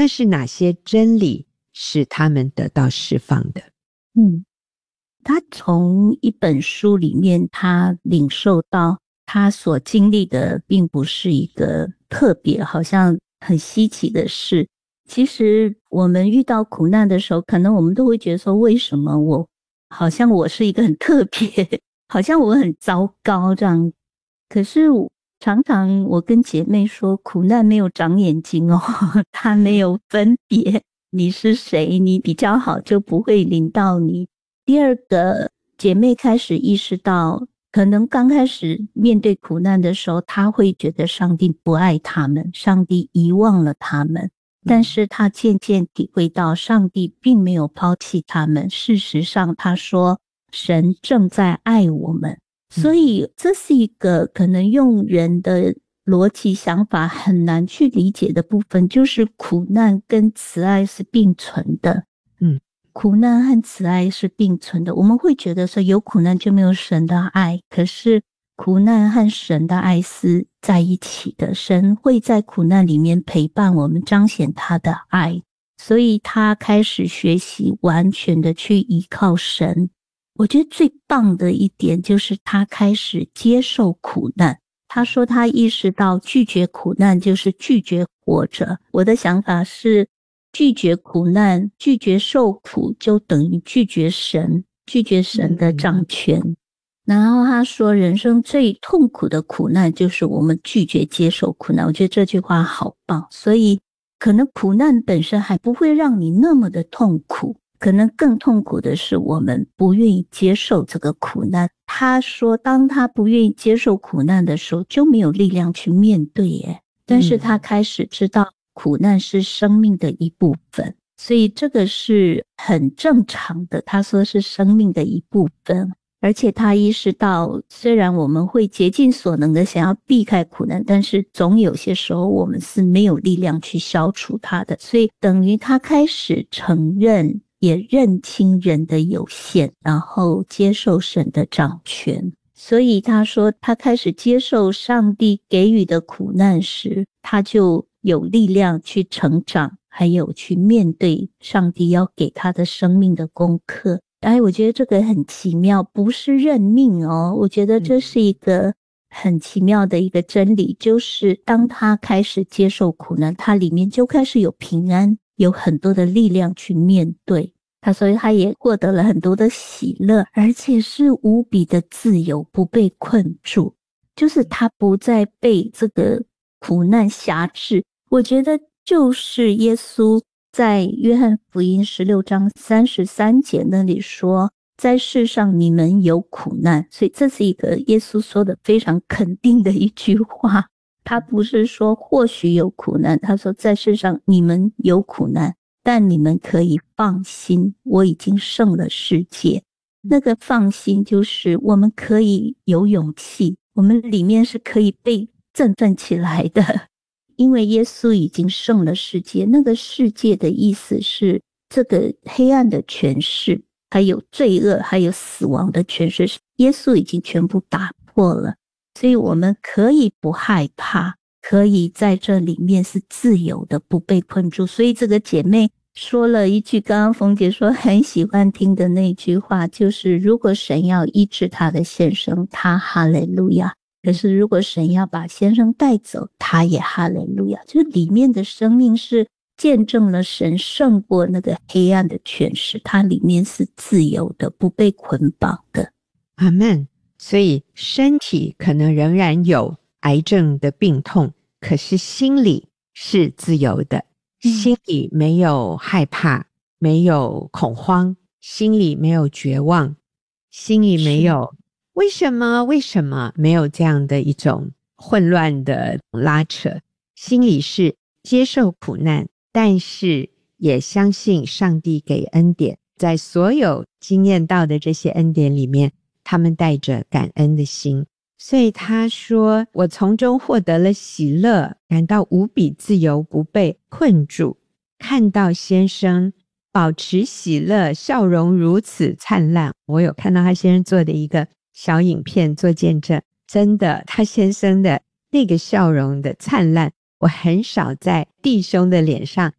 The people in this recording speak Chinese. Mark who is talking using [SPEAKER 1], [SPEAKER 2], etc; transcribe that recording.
[SPEAKER 1] 那是哪些真理使他们得到释放的？
[SPEAKER 2] 他从一本书里面，他领受到他所经历的并不是一个特别好像很稀奇的事。其实我们遇到苦难的时候，可能我们都会觉得说，为什么好像我是一个很特别，好像我很糟糕这样。可是常常我跟姐妹说，苦难没有长眼睛哦，它没有分别你是谁，你比较好就不会临到你。第二个，姐妹开始意识到，可能刚开始面对苦难的时候，她会觉得上帝不爱他们，上帝遗忘了他们。但是她渐渐体会到，上帝并没有抛弃他们。事实上，她说，神正在爱我们。所以这是一个可能用人的逻辑想法很难去理解的部分，就是苦难跟慈爱是并存的。苦难和慈爱是并存的。我们会觉得说有苦难就没有神的爱，可是苦难和神的爱是在一起的。神会在苦难里面陪伴我们，彰显他的爱。所以他开始学习完全的去依靠神。我觉得最棒的一点就是他开始接受苦难。他说他意识到拒绝苦难就是拒绝活着。我的想法是，拒绝苦难，拒绝受苦，就等于拒绝神，拒绝神的掌权。然后他说，人生最痛苦的苦难就是我们拒绝接受苦难。我觉得这句话好棒。所以可能苦难本身还不会让你那么的痛苦，可能更痛苦的是我们不愿意接受这个苦难。他说当他不愿意接受苦难的时候，就没有力量去面对耶。但是他开始知道苦难是生命的一部分，所以这个是很正常的。他说是生命的一部分，而且他意识到，虽然我们会竭尽所能的想要避开苦难，但是总有些时候我们是没有力量去消除它的。所以等于他开始承认也认清人的有限，然后接受神的掌权。所以他说他开始接受上帝给予的苦难时，他就有力量去成长，还有去面对上帝要给他的生命的功课。我觉得这个很奇妙，不是认命哦。我觉得这是一个很奇妙的一个真理，就是当他开始接受苦难，他里面就开始有平安，有很多的力量去面对。所以他也获得了很多的喜乐，而且是无比的自由，不被困住，就是他不再被这个苦难辖制。我觉得就是耶稣在约翰福音16章33节那里说，在世上你们有苦难。所以这是一个耶稣说的非常肯定的一句话。他不是说或许有苦难，他说在世上你们有苦难，但你们可以放心，我已经胜了世界。那个放心就是我们可以有勇气，我们里面是可以被振奋起来的，因为耶稣已经胜了世界。那个世界的意思是这个黑暗的权势，还有罪恶，还有死亡的权势，耶稣已经全部打破了。所以我们可以不害怕，可以在这里面是自由的，不被困住。所以这个姐妹说了一句刚刚冯姐说很喜欢听的那句话，就是如果神要医治她的先生，她哈利路亚；可是如果神要把先生带走，她也哈利路亚。就里面的生命是见证了神胜过那个黑暗的权势，它里面是自由的，不被捆绑的。
[SPEAKER 1] 阿们。所以身体可能仍然有癌症的病痛，可是心里是自由的，心里没有害怕，没有恐慌，心里没有绝望，心里没有为什么没有这样的一种混乱的拉扯，心里是接受苦难，但是也相信上帝给恩典，在所有经验到的这些恩典里面，他们带着感恩的心。所以他说，我从中获得了喜乐，感到无比自由，不被困住。看到先生保持喜乐，笑容如此灿烂。我有看到他先生做的一个小影片做见证，真的他先生的那个笑容的灿烂，我很少在弟兄的脸上